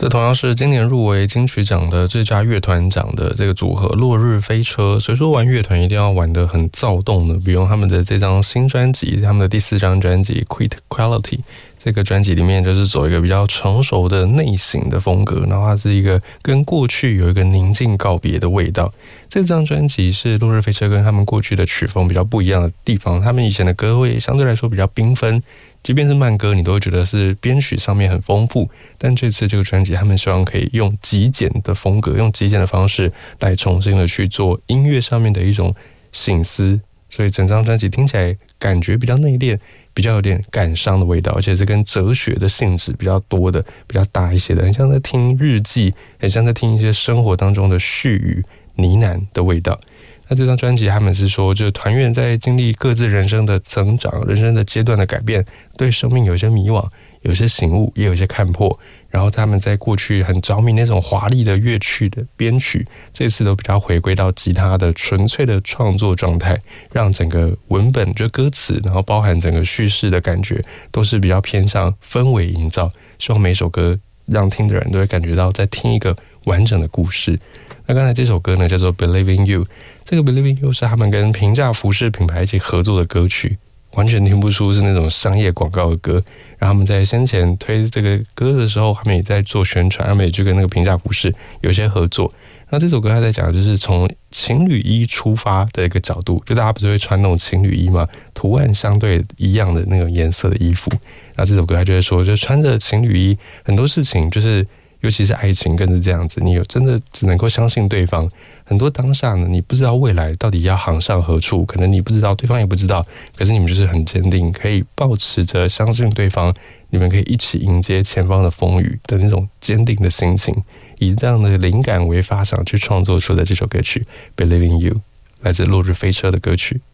这同样是今年入围金曲奖的最佳乐团奖的这个组合落日飞车。所以说玩乐团一定要玩得很躁动的，比如他们的这张新专辑，他们的第4张专辑 Quit Quality， 这个专辑里面就是走一个比较成熟的内省的风格，然后它是一个跟过去有一个宁静告别的味道。这张专辑是落日飞车跟他们过去的曲风比较不一样的地方，他们以前的歌会相对来说比较缤纷，即便是慢歌你都会觉得是编曲上面很丰富，但这次这个专辑他们希望可以用极简的风格，用极简的方式来重新的去做音乐上面的一种省思，所以整张专辑听起来感觉比较内敛，比较有点感伤的味道，而且是跟哲学的性质比较多的，比较大一些的，很像在听日记，很像在听一些生活当中的絮语呢喃的味道。那这张专辑他们是说，就是团员在经历各自人生的成长，人生的阶段的改变，对生命有一些迷惘，有一些醒悟，也有一些看破，然后他们在过去很着迷那种华丽的乐曲的编曲，这次都比较回归到吉他的纯粹的创作状态，让整个文本就歌词，然后包含整个叙事的感觉都是比较偏向氛围营造，希望每首歌让听的人都会感觉到在听一个完整的故事。那刚才这首歌呢叫做 Believe in You， 这个 Believe in You 是他们跟平价服饰品牌一起合作的歌曲，完全听不出是那种商业广告的歌。然后他们在先前推这个歌的时候，他们也在做宣传，他们也就跟那个平价服饰有一些合作。那这首歌他在讲的就是从情侣衣出发的一个角度，就大家不是会穿那种情侣衣吗？图案相对一样的那种颜色的衣服。那这首歌他就会说，就穿着情侣衣，很多事情就是尤其是爱情更是这样子，你有真的只能够相信对方。很多当下呢，你不知道未来到底要航向何处，可能你不知道，对方也不知道，可是你们就是很坚定，可以抱持着相信对方，你们可以一起迎接前方的风雨的那种坚定的心情，以这样的灵感为发想去创作出的这首歌曲 Believe in You， 来自落日飞车的歌曲。